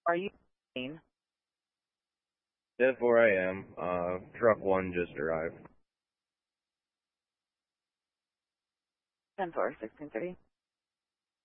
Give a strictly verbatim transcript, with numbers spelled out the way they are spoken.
Are you ten ten four A M, uh, truck one just arrived. four, sixteen thirty?